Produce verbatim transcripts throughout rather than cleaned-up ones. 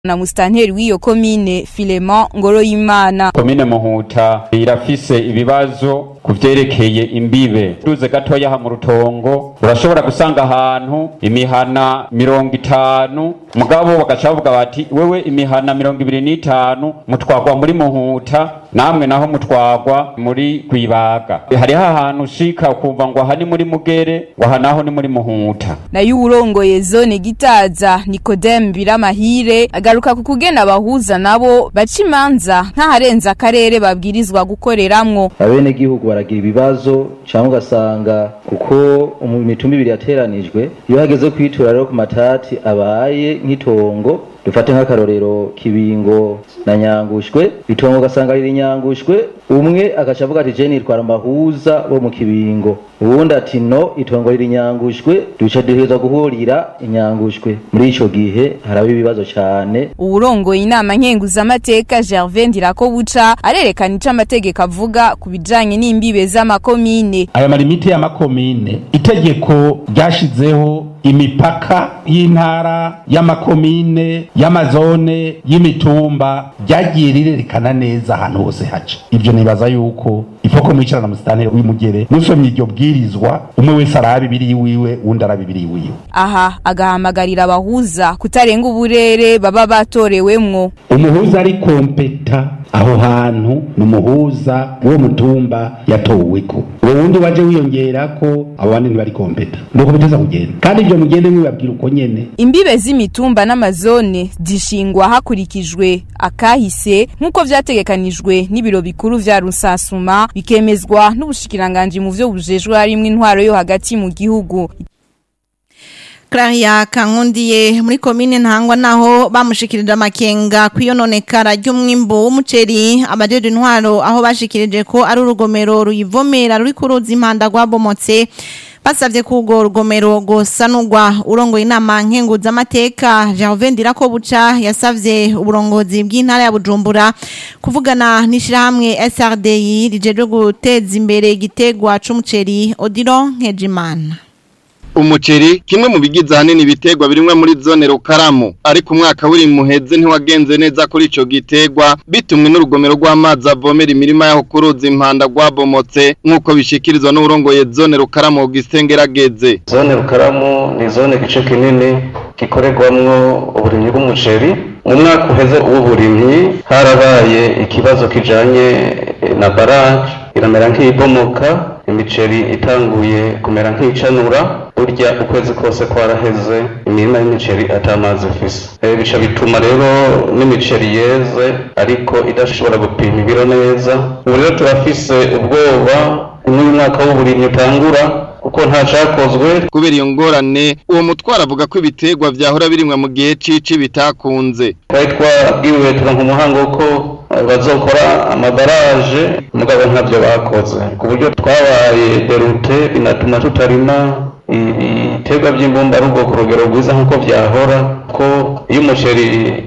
na mustanteri w'iyo komine Filemon Ngoroyimana. Komine Muhuta irafise ibibazo kuvyerekeye imbibe. Duze gatoya ha mu Rutongo urashobora gusanga ahantu imihana mirongo itanu mugabo bagacavuga bati wewe imihana mirongo ibiri n'itanu mutwagwa muri Muhuta namwe naho mutwagwa muri Gwibaga. Hari ahantu shika ukumva ngo aha ni muri Mugere waha naho ni muri Muhuta. Na y'urongoye zone Gitaza Nikodem Biramahire agaruka ku kugena bahuza nabo baca imanza ntaharenza akarere babwirizwa gukoreramwo. Abene gihugu baragira ibibazo cyangwa ugasanga kuko imitumba ibiri yateranijwe iyo hageze kwitura rero ku matati abaye nk'itongo dufate nk'akarorero Kibingo na Nyangushwe itongo ugasanga riri Nyangushwe umwe agacavuga ati je nitwara mahuza bo mu Kibingo ubundi ati no itongo riri Nyangushwe duce duheza guhurira Inyangushwe muri ico gihe haraba ibibazo cyane. Uburongoye inama nkenguza amateka Gervais Ndirakobuca arerekana ico amategeko avuga kubijanye n'imbibe z'amakomine. Aya malimite y'amakomine itegeko ryashizeho imipaka y'intara y'amakomine y'amazone y'imitumba ryagiye rirerekana neza ahantu hose haca. Ivyo nibaza yuko ifoko mwicarana mustanteri w'Imugere musomye iryo bwirizwa umwe wese arabi biri wiwe undi arabi biri wiwe. Aha agahamagarira abahuza kutarenga uburere baba batorewemwo. Umuhuza ari kompeta aho hantu numuhuza wo mutumba yatoweko. Uwo wundi waje wiyongera ko abo bandi ntibari kompeta. Nuko biteza kugenda. Kandi ibyo mugende mwibabwira uko nyene. Imbibe z'imitumba n'amazone zishingwa hakurikijwe akahise nkuko vyategekanijwe n'ibiro bikuru vya Rusasuma bikemezwa n'ubushikiranganje mu vyo bujejwe harimwe intwaro yo hagati mu gihugu. Claria Kankundiye muri komine Ntangwa naho bamushikirije amakenga kwiyononekara ry'umwimbo w'umuceri abajeje intwaro aho bashikirije ko ari urugomero ruyivomera ruri kuruzi impanda gwabomotse basavye kugo rugomero gosanurwa. Urongoye inama nkenguza amateka Gervais Ndirakobuca yasavye uburongozi bw'intara ya Bujumbura kuvugana n'ishirahamwe S R D I rijeje guteza imbere igitegwa c'umuceri. Odilo Nkejimana. Umuceri kimwe mu bigize hanini bitegwa birimwe muri zone Rukaramu ariko umwaka wiri muheze ntiwagenze neza kuri ico gitegwa bitumwe n'urugomero rw'amazi avomera imirima yaho kuruzi impanda gwabomotse nkuko bishikirizwa n'urongoye zone Rukaramu Augustin Ngerageze. Zone Rukaramu ni zone gice kinini gikorerwamwo uburimyi bw'umuceri. Mu mwaka uheze w'uburimyi harabaye ikibazo kijanye na barrage iramera nk'ibomoka imiceri itanguye kumera nk'icanura burya ukwezi kose kwaraheze imirima y'imiceri atamazi ifise. E, bica bituma rero n'imiceri yeze ariko idashobora gupima ibiro neza. Ubu rero turafise ubwoba uyu mwaka w'uburimyi utangura kuko nta cakozwe kubera iyo ngorane. Uwo mutwara avuga ko ibitegwa vyahora birimwe mu gihe cici bitakunze. Twari twabwiwe turonka umuhango ko bazokora amabaraje mugabo ntavyo bakoze ku buryo twabaye derute binatuma tutarima ibitegwa by'imbumbarugo ku rugero rwiza nk'uko vyahora ko iyo umuceri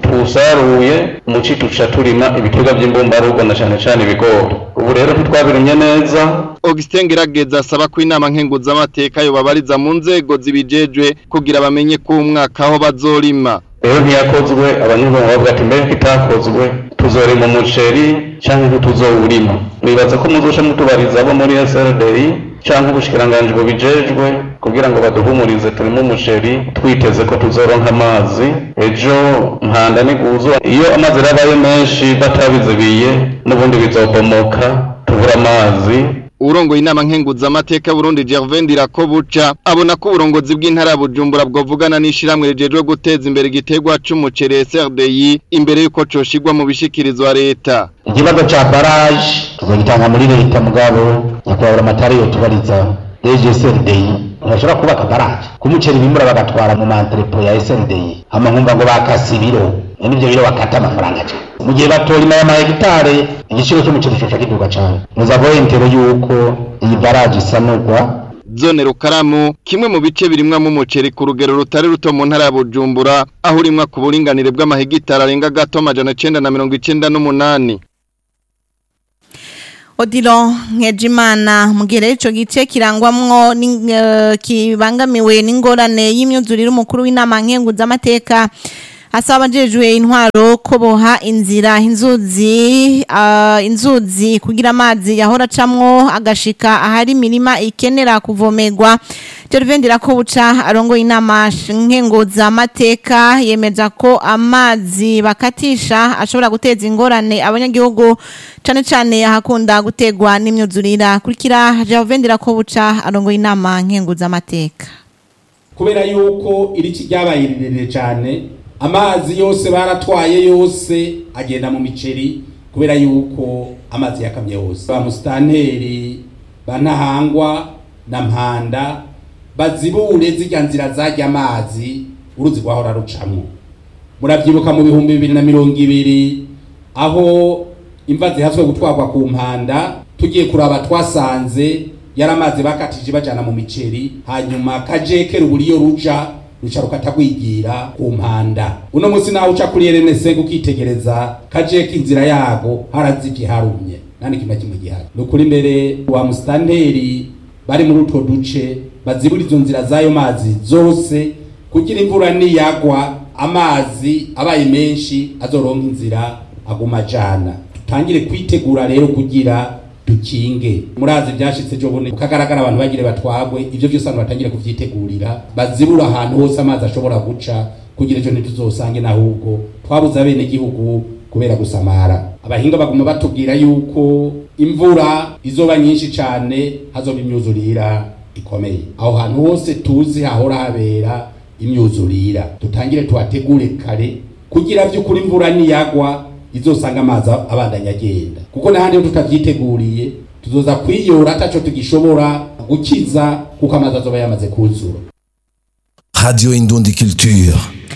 tuwusaruye muci tuca turima ibitegwa by'imbumbarugo na cane cane ibigori. Ubu rero ntitwabirimye neza. Augustin Ngerageze asaba ko inama nkenguza amateka yo babariza mu nzego zibijejwe kugira bamenye ko umwaka aho bazorima. Rero ntiyakozwe abanyarwanda bavuga ati mbere kitakozwe tuzorima umuceri canke ntituzowurima. Nibaza ko muzosha mutubariza abo muri S R D I canke ubushikiranganje bubijejwe kugira ngo baduhumurize turimo umuceri twiteze ko tuzoronka amazi ejo mpanda n'iguzo. Iyo amazi rabaye menshi batabizibiye n'ubundi bizobomoka tubura amazi. Urongo inama nkenguza amateka Burundi Gervais Ndirakobuca abona ko uburongozi bw'intara ya Bujumbura bwovugana n'ishiramwe rijejwe guteza imbere igitegwa c'umuceri S R D I imbere yuko coshigwa mu bishikirizwa leta. Ikibazo ca barrage tuzogitanga muri leta mugabo nyakubahwa amatari yo tubariza S R D I urashobora kubaka barrage kumuceri bimura bagatwara mu mantrepo ya S R D I hama nkumva ngo bakasi biro n'ibyo biro bakata amafaranga cyane mu gihe batorima ya mahegitare igiciro cy'umuceri cyo kiduga cyane. Muzavoye intero yuko iyi barrage isanurwa. Zone Rukaramu kimwe mu bice birimwa mu muceri ku rugero rutari ruto mu ntara ya Bujumbura aho urimwa ku buringanire bw'amahegitare arenga gato amajana cenda na mirongo icenda n'umunani. Odilo Nkejimana mugire ico gice kirangwamwo kibangamiwe n'ingorane y'imyuzurire umukuru w'inama nkenguza amateka asaba abajejwe intwaro ko boha inzira inzuzi uh, inzuzi kugira amazi yahora camwo agashika ahari imirima ikenera kuvomerwa. Gervendera ko buca arongo inama nkenguza amateka yemeza ko amazi bakatisha ashobora guteza ingorane abanyagihugu cane cane ahakunda gutegwa n'imyuzurira. Kurikira Gervendera ko buca arongo inama nkenguza amateka. Kubera yuko iri kijyabayirire cyane amazi yose baratwaye yose agenda mu miceri kubera yuko amazi yakamye yose. Ba mustanteri banahangwa na mpanda bazibure zijya nzira zajya amazi uruzi rwahora rucamwo. Muravyibuka mu bihumbi bibiri na mirongo ibiri aho imvazi haswe gutwarwa ku mpanda tugiye kuraba twasanze yaramazi bakatije bajana mu miceri hanyuma kajeke ruburiyo ruja ruca rukatagwigira ku mpanda. Uno munsi naho uca kuri R N C ukitegereza kajeke inzira yago harazivye harumye nani kimwe kimwe gihari. Nukuri mbere wa mustanteri bari muri utwo duce bazibura izo nzira zayo mazi zose kugira imvura niyagwa amazi abaye menshi azoronka inzira aguma jana. Tutangire kwitegura rero kugira dukinge. Murazi byashitse jo bone ukagaragara abantu bagire batwagwe ivyo byose abantu batangire kuvyitegurira bazibura ahantu hose amazi ashobora guca kugira ejo ntituzosange nahubwo twabuza abene gihugu kubera gusamara. Abahinga baguma batubwira yuko imvura izoba nyinshi cyane hazoba imyuzurira ikomeye. Aho hantu hose tuzi hahora habera imyuzurira tutangire tuhategure kare kugira by'ukuri imvura niyagwa izosanga amazi abandanya agenda, kuko nahandi tutavyiteguriye tuzoza kwiyora ataco tugishobora gukiza kuko amazi azoba yamaze kuzura. Radio Indundi Culture.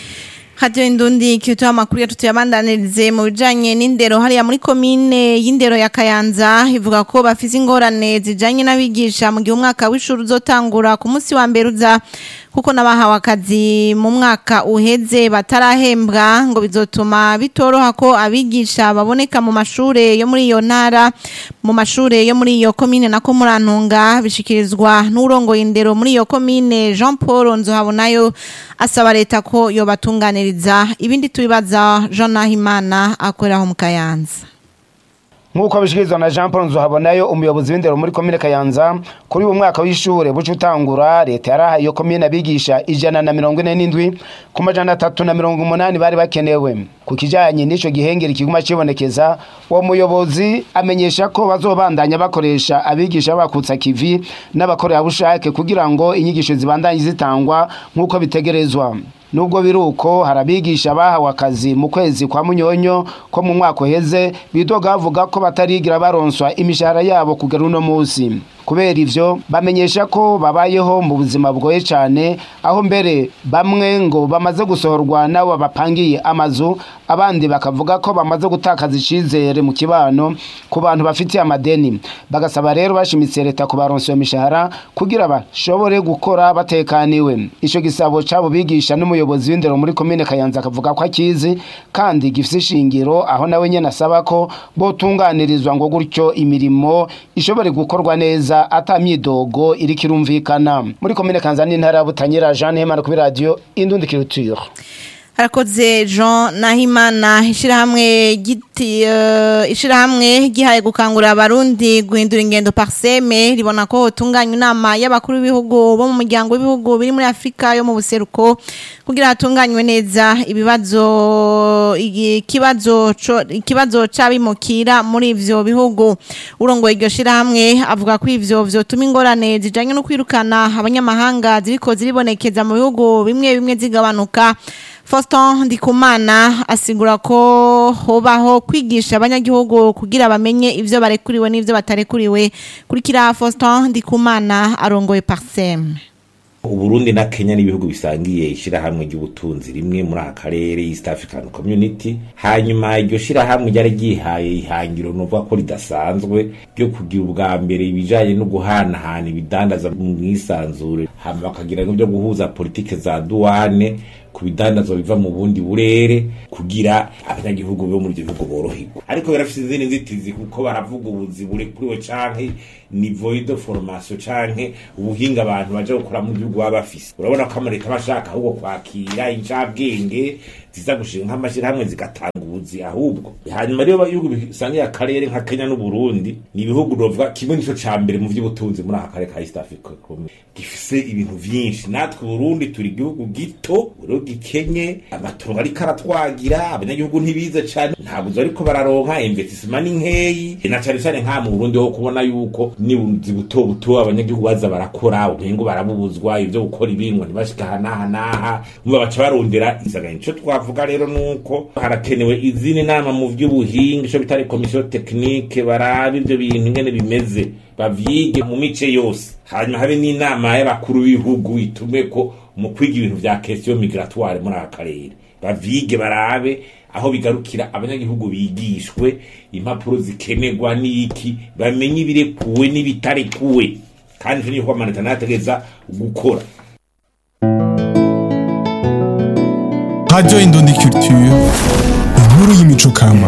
Radio Indundi Culture amakuru yatuyabandanirize mu bijanye n'indero hariya muri komine y'indero ya Kayanza ivuga ko bafise ingorane zijanye n'abigisha mu gihe umwaka w'ishuri uzotangura ku munsi wa mbere uza kuko nabahawe akazi mu mwaka uheze batarahembwa ngo bizotuma bitoroha ko abigisha baboneka mu mashure yo muri iyo ntara mu mashure yo muri iyo komine nako murantunga bishikirizwa n'urongoye indero muri iyo komine Jean Paul Nzohabonayo asaba leta ko yo batunganiriza ibindi tubibaza Jean Nahimana akorera mu Kayanza. Nkuko bishikirizwa na Jean Paul Nzohabonayo umuyobozi w'indero muri komine Kayanza kuri uwo mwaka w'ishure bucu utangura leta yarahaye iyo komine abigisha ijana na mirongo ine n'indwi ku majana atatu na mirongo umunani bari bakenewe. Ku kijanye n'ico gihengeri kiguma cibonekeza uwo muyobozi amenyesha ko bazobandanya bakoresha abigisha bakutsa kivi n'abakorera bushake kugira ngo inyigisho zibandanye zitangwa nkuko bitegerezwa. Nubwo biruko harabigisha bahawe akazi mu kwezi kwa Munyonyo ko mu mwaka uheze bidoga bavuga ko batarigira baronswa imishahara yabo kugera uno munsi. Kubera ivyo bamenyesha ko babayeho mu buzima bwoye cyane aho mbere bamwe ngo bamaze gusohorwa nabo bapangiye amazu abandi bakavuga ko bamaze gutakaza icizere mu kibano ku bantu bafitiye amadeni. Bagasaba rero bashimitse leta kubaronswa imishahara kugira bashobore gukora batekaniwe. Ico gisabo cabo bigisha n'umuyobozi w'indero muri komine Kayanza akavuga ko akizi kandi gifise ishingiro aho nawe nyene asaba ko botunganirizwa ngo gutyo imirimo ishobore gukorwa neza atamyidogo iri kirumvikana. Muri komine Kayanza n'intara ya Butanyerera Jean Nahimana kuri radio Indundi Culture. Harakoze Jean Nahimana. Ishirahamwe giti uh, ishirahamwe gihaye gukangura abarundi guhindura ingendo parseme ribona ko tunganywa inama y'abakuru b'ibihugu bo mu muryango w'ibihugu biri muri Afrika yo mu buseruko kugira hatunganywe neza ibibazo ikibazo ikibazo cabimukira muri ivyo bihugu. Urongoye iryo shirahamwe avuga ko ivyo vyotuma ingorane zijanye no kwirukana abanyamahanga ziriko ziribonekeza mu bihugu bimwe bimwe zigabanuka. Faustin Ndikumana asigura ko hobaho kwigisha abanyagihugu kugira bamenye ivyo barekuriwe n'ivyo batarekuriwe. Kurikira Faustin Ndikumana arongoye Parsem. Uburundi na Kenya ni ibihugu bisangiye ishirahamwe ry'ubutunzi rimwe muri aka karere East African Community. Hanyuma iryo shirahamwe ryari gihaye ihangiro novuga ko ridasanzwe ryo kugira ubwa mbere ibijanye no guhanahana ibidandaza mu mwisanzure hama bakagira n'ibyo guhuza politike za douane ku bidandazwa biva mu bundi burere kugira abanyagihugu bo muri ivyo bihugu boroherwa ariko birafise izindi nzitizi kuko baravuga ubuzi buri kuri we canke niveau de formation canke ubuhinga abantu baje gukora mu gihugu baba bafise urabona ko amareta bashaka ahubwo kwakira incabwenge ziza gushinga nk'amashirahamwe zigatanga ubuzi ahubwo hanyuma rero ibihugu bisangiye akarere nka Kenya n'u Burundi ni ibihugu rovuga kimwe nico ca mbere mu vy'ubutunzi muri aka karere ka East Africa gifise ibintu vyinshi natwe Burundi turi igihugu gito uro gikenye amatongo ari karatwagira abanyagihugu ntibize cyane ntabwo ariko bararonka investissement nkeyi na cyane cyane nka mu Burundi ho kubona yuko ni uzi buto buto abanyagihugu baza barakora ubengo barabubuzwa ivyo gukora ibingo ntibashika hanaha naha muba baca barondera isaganye cyo twavuga rero nuko harakenewe izini nama mu vy'ubuhinga cyo bitari commission technique barabe ivyo bintu ngene bimeze bavyige mu mice yose hanyuma habe n'inama y'abakuru b'ibihugu itume ko mu kwiga ibintu vya question migratoire muri aka karere bavyige barabe aho bigarukira abanyagihugu bigishwe impapuro zikenerwa n'iki bamenye ibirekuwe n'ibitarekuwe kandi ivyo niho amanota nategeza gukora. Radio Indundi Culture, inkuru y'imico kama.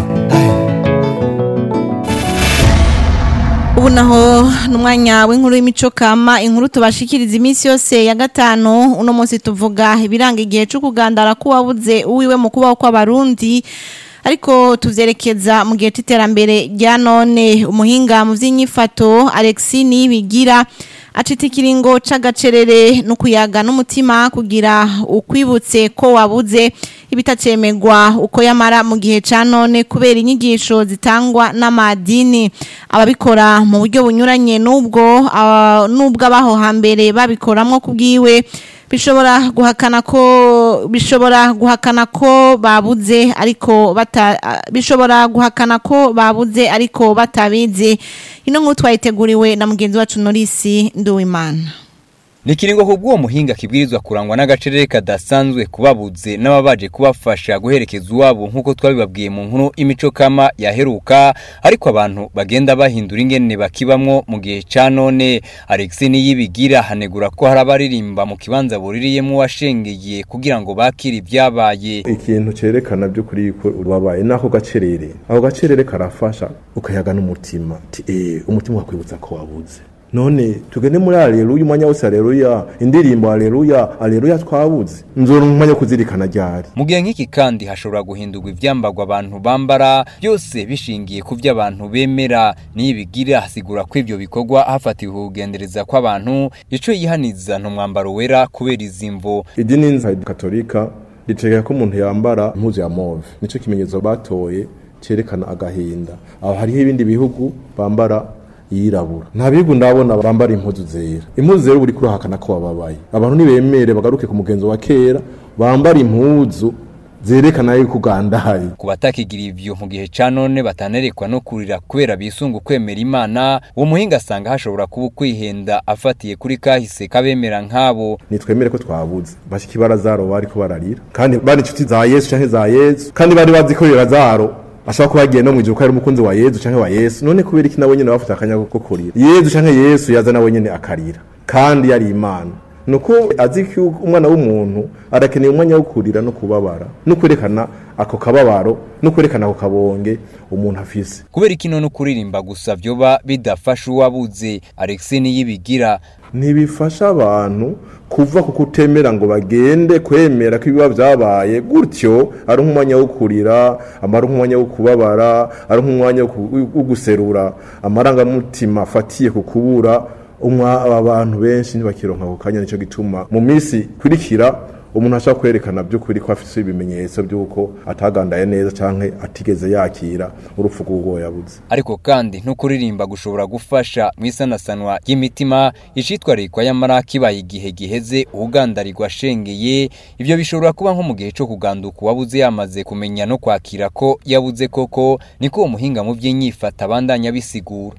Ubu naho numwanya w'inkuru y'imico kama inkuru tubashikiriza iminsi yose ya gatanu uno munsi tuvuga ibiranga igihe cyo kugandara kuwabuze uwiwe mu kubaho kw'abarundi ariko tuvyerekeza mu gihe c'iterambere rya none umuhinga mu vy'inyifato Alexis Nibigira acita ikiringo c'agacerere no kuyaga n'umutima kugira ukwibutse ko wabuze ibitacemegwa uko yamara mu gihe ca none kubera inyigisho zitangwa n'amadini ababikora mu buryo bunyuranye n'ubwo uh, n'ubwo abaho hambere babikoramwo kubwiwe bishobora guhakana ko bishobora guhakana ko babuze ariko bata bishobora guhakana ko babuze ariko batabizi ino nkuru twayiteguriwe na mugenzi wacu Norisi Nduwimana. Nikiringo kubwo muhinga kibwirizwa kurangwa n'agacerere kadasanzwe kubabuze n'ababaje kubafasha guherekeza uwabo nkuko twabibabwiye mu nkuru imico kama yaheruka ariko abantu bagenda bahindura ingene bakibamwo mu gihe ca none. Alexis Niyibigira hanegura ko harabaririmba mu kibanza buririyemo washengeye kugira ngo bakire ibyabaye. Ikintu cerekana byo kuri ko ubabaye nako gacerere aho gacerere karafasha ukayaga n'umutima eh umutima wakwibutsa ko wabuze. None tugende muri Alleluya umwanya wose Alleluya indirimbo Alleluya Alleluya twabuze nzoro umwanya kuzirikana ryari. Mu gihe nk'iki kandi hashobora guhindurwa ivyambagwa abantu bambara byose bishingiye ku vy'abantu bemera Niyibigira hasigura ko ivyo bikorwa hafatiwe kugendereza kw'abantu ico yihaniza no mwambaro wera kubera izimvo. Idini nza Katolika ritegeka ko umuntu yambara impuzu ya mauve nico kimenyetso batoye cerekana agahinda. Aho hariho ibindi bihugu bambara yirabura nta bihugu ndabona bambara impuzu zera. Impuzu zera uri kurahakana ko bababaye abantu nibemere bagaruke ku mugenzo wa kera bambara impuzu zerekana yuko ugandaye. Kubatakigira ivyo mu gihe ca none batanerekwa no kurira kubera bisungu kwemera Imana uwo muhinga asanga hashobora kuba kwihenda afatiye kuri kahise kabemera nkabo. Nitwemere ko twabuze bashiki barazaro bari ko bararira kandi bari inshuti za Yesu canke za Yesu kandi bari bazi ko Lazaro ashaka ko bagiye no mwijuru ko ari umukunzi wa Yesu canke wa Yesu. None kubera iki nabo nyene bafata akanya ko kurira Yesu canke Yesu yaza nawe nyene akarira kandi yari Imana nuko azi ko umwana w'umuntu arakeneye umwanya wo kurira no kubabara no kwerekana ako kababaro no kwerekana ako kabonge umuntu afise. Kubera iki none kuririmba gusa vyoba bidafasha uwabuze Alexis Niyibigira ntibifasha abantu kuva ku kutemera ngo bagende kwemera ko ibiba byabaye gutyo ari nk'umwanya wo kurira amara nk'umwanya wo kubabara ari nk'umwanya wo guserura amarangamutima afatiye ku kubura umwa abantu benshi ntibakironka ku kanya nico gituma mu minsi kurikira umuntu ashaka kwerekana byo kuri ko afite ibimenyetso byuko atagandaye neza canke atigeze yakira urupfu rw'uwo yabuze. Ariko kandi no kuririmba gushobora gufasha mwisanasanwa y'imitima icitwa rekwa y'amaraki bayigihe giheze ugandarirwa shengeye ivyo bishobora kuba nko mu gihe cyo kuganduka wabuze yamaze kumenya no kwakira ko yabuze koko niko umuhinga mu by'inyifata bandanya bisigura.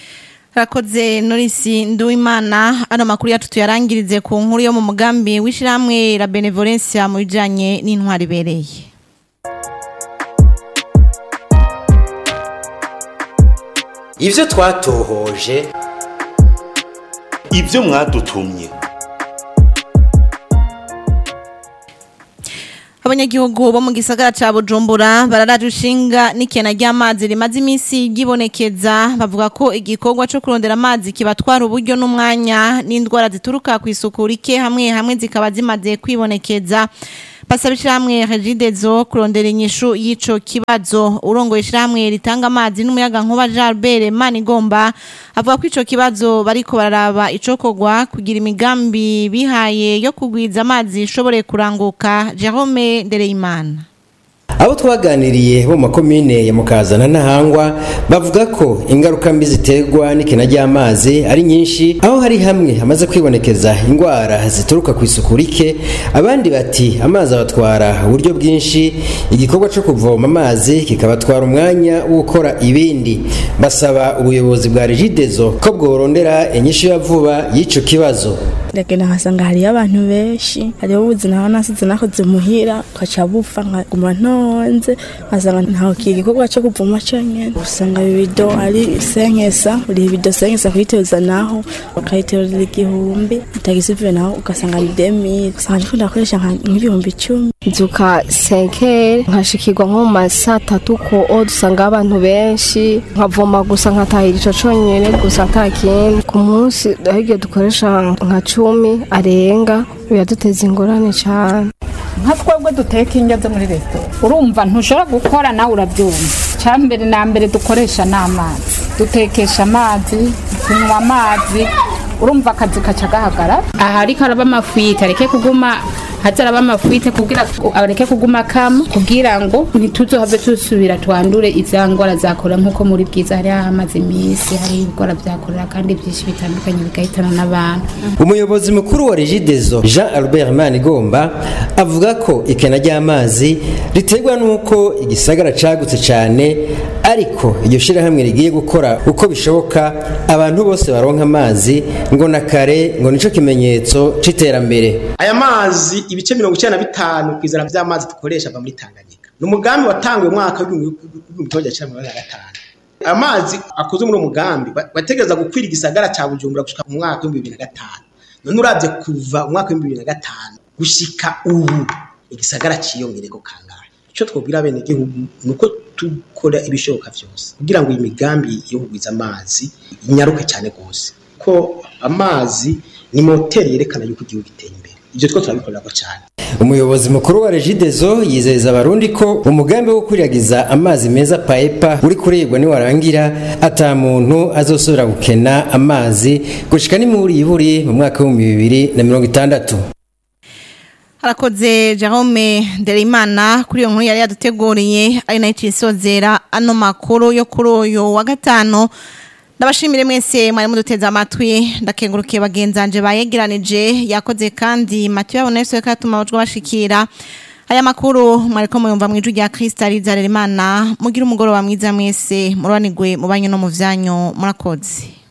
Rakoze Norisi Nduwimana ano makuru yacu tuyarangirize ku nkuru yo mu mugambi w'ishiramwe la Benevolencia mu bijanye n'intwari bereye. Ivyo twatohoje ivyo mwadutumye abanyagihugu bo mu gisagara ca Bujumbura bararaje ushinga n'ikena ry'amazi rimaze imisi gibonekeza bavuga ko igikorwa cyo kurondera amazi kibatwara uburyo n'umwanya n'indwara zituruka ku isuku rike hamwe hamwe zikaba zimaze kwibonekeza basabishira hamwe Regidezo kurondera inyishu y'ico kibazo urongoye ishiramwe ritanga amazi n'umuyaga nkuba Jalbert Manigomba avuga ko ico kibazo bariko bararaba icokogwa kugira imigambi bihaye yo kugwiza amazi ishobore kuranguka. Jerome Ndereyimana abo twaganiriye bo makomine ya Mukazana na Hangwa bavuga ko ingaruka mbi ziterwa n'ikena ry'amazi ari nyinshi aho hari hamwe hamaze kwibonekeza ingwara zituruka ku isuku rike abandi bati amazi abatwara uburyo bwinshi igikorwa cyo kuvoma amazi kikabatwara umwanya wo gukora ibindi basaba ubuyobozi bwa Regidezo ko bworondera inyishu ya vuba y'ico kibazo. Ndagenda nkasanga hari abantu benshi hariho ubuzina aho nasize nakoze muhira kaca bupfa nkaguma ntonze nkasanga ntaho kigikorwa cyo kuvoma cyonyine usanga ibido ari senkesa buri ibido senkesa kuyiteza naho bakayiterera igihumbi utagisive naho ugasanga ni demi usanga ndiko ndakoresha nk'ibihumbi icumi nzuka senkere nkashikirwa nko mu masaa atatu ko dusanga abantu benshi nkavoma gusa nkatahira ico cyonyine gusa atakindi ku munsi dahigiye dukoresha nka cumi arenga biraduteza ingorane cyane. Nka twebwe duteka indya zo muri restaurant urumva ntushobora gukora nawe urabyumva cyambere na mbere dukoresha n'amazi dutekesha amazi kunywa amazi urumva akazi kaca gahagarara aha ariko araba amafwite areke kuguma hazaraba amafwite kugira areke kuguma kama kugira ngo ntituzohave tusubira twandure izangora zakora nkuko muri bwiza hari amazi misi hari ibikora byakorera kandi byinshi bitandukanye bigahitana n'abantu. Umuyobozi mukuru wa Regidezo Jean Albert Manigomba avuga ko ikena ry'amazi riterwa nuko igisagara cagutse cyane ariko iryo shira hamwe rigiye gukora uko bishoboka abantu bose baronka amazi ngo nakare ngo nico kimenyetso c'iterambere. Aya mazi ibice mirongo icyenda na bitanu kwizana by'amazi dukoresha ava muri Tanganyika n'umugambi watanguye mwaka w'ibihumbi bibiri na gatanu. Amazi akoze muri umugambi bategeza gukwira igisagara cya Bujumbura gushika mu mwaka w'ibihumbi bibiri na gatanu none uravye kuva umwaka w'ibihumbi bibiri na gatanu gushika ubu igisagara ciyongereko kangahe. Ico twobwira bene gihugu nuko tukora ibishoboka byose kugira ngo imigambi yo kugwiza amazi inyaruke cyane gose ko amazi ni moteri yerekana yuko igihugu giteye imbere ivyo two turabikorera ko cyane. Umuyobozi mukuru wa Regidezo yizeza abarundi ko umugambi wo kwiragiza amazi meza paepa uri kurebwa ni warangira ata muntu azosubira gukena amazi gushika ni muri iburi mu mwaka wa bibiri na mirongo itandatu. Harakoze Jerome Ndereyimana kuri iyo nkuru yari yaduteguriye ari nayo cisozera ano makuru yo kuri uyu wa gatano. Ndabashimire mwese mwari muduteza amatwi ndakengurukiye bagenzanje bayegeranije yakoze kandi Mathieu Abonese katuma bajwe bashikira aya makuru mwariko muyumva mwijwi rya Krista Rizaremana mugira umugoro wa mwiza mwese muranigwe mu banyu no mu vyanyu murakoze.